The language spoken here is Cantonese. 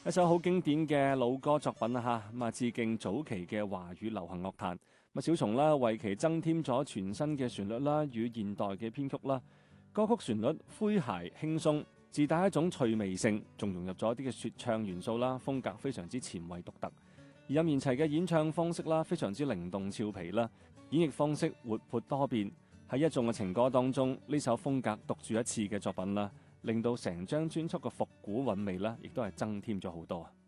一首好經典嘅老歌作品啊嚇，致敬早期嘅華語流行樂壇。小蟲啦為其增添咗全新嘅旋律啦，與現代嘅編曲啦。歌曲旋律詼諧輕鬆，自帶一種趣味性，仲融入咗一啲嘅說唱元素啦，風格非常之前衛獨特。而任賢齊嘅演唱方式啦，非常之靈動俏皮啦，演繹方式活潑多變。喺一眾嘅情歌當中，呢首風格獨樹一幟嘅作品啦，令到成張專輯嘅復古韻味啦，亦都係增添咗好多。